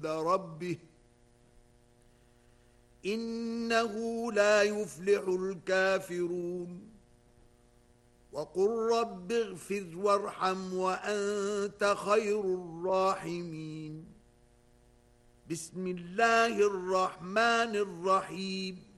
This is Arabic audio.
ربه إنه لا يفلح الكافرون وقل رب اغفر وارحم وأنت خير الراحمين بسم الله الرحمن الرحيم